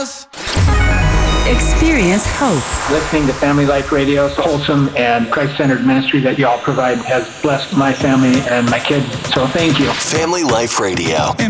Experience hope. Listening to Family Life Radio, wholesome and Christ-centered ministry that y'all provide has blessed my family and my kids. So thank you. Family Life Radio.